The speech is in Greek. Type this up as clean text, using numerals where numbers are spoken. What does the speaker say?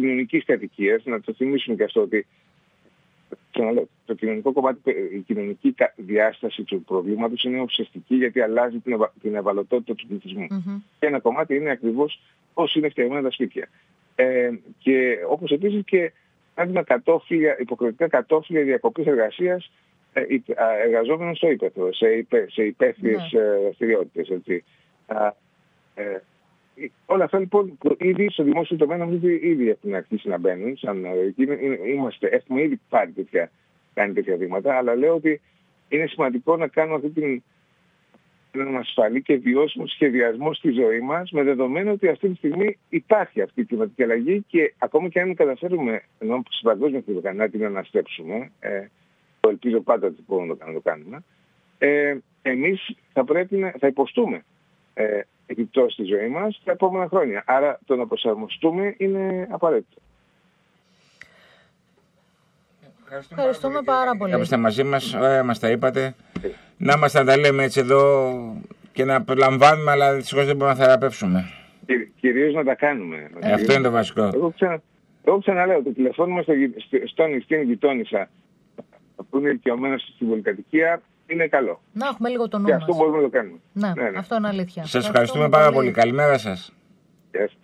κοινωνικής κατοικίας. Να το θυμίσουμε και αυτό ότι το κοινωνικό κομμάτι, η κοινωνική διάσταση του προβλήματος είναι ουσιαστική, γιατί αλλάζει την ευαλωτότητα του πληθυσμού. Και ένα κομμάτι είναι ακριβώς πώς είναι φτιαγμένα τα σπίτια. Και όπως επίσης και υποχρεωτικά κατόφλια διακοπής εργασίας εργαζόμενων στο ύπαιθρο, σε υπαίθριες δραστηριότητες. Όλα αυτά λοιπόν ήδη στο δημόσιο τομέα νομίζω ήδη έχουν αρχίσει να μπαίνουν. Έχουμε ήδη κάνει τέτοια βήματα, αλλά λέω ότι είναι σημαντικό να κάνουμε έναν ασφαλή και βιώσιμο σχεδιασμό στη ζωή μας, με δεδομένο ότι αυτή τη στιγμή υπάρχει αυτή η κλιματική αλλαγή και ακόμα και αν μην καταφέρουμε σε παγκόσμια επίπεδο να την αναστρέψουμε, το ελπίζω πάντα ότι μπορούμε να το κάνουμε, εμείς θα υποστούμε επιπτώσεις στη ζωή μας τα επόμενα χρόνια. Άρα το να είναι απαραίτητο. Ευχαριστούμε πάρα πολύ. Είστε μαζί μας, ωραία μας τα είπατε. Να μας τα λέμε έτσι εδώ και να προλαμβάνουμε, αλλά δυστυχώς δεν μπορούμε να θεραπεύσουμε. Κυρίως να τα κάνουμε. Αυτό είναι το βασικό. Εγώ ξαναλέω, το τηλεφώνημα στην γειτόνισσα που είναι ηλικιωμένος στην πολυκατοικία είναι καλό. Να έχουμε λίγο το νου και μας. αυτό μπορούμε να το κάνουμε. Ναι, αυτό είναι αλήθεια. Σας ευχαριστούμε πάρα πολύ. Καλημέρα σας. Yes.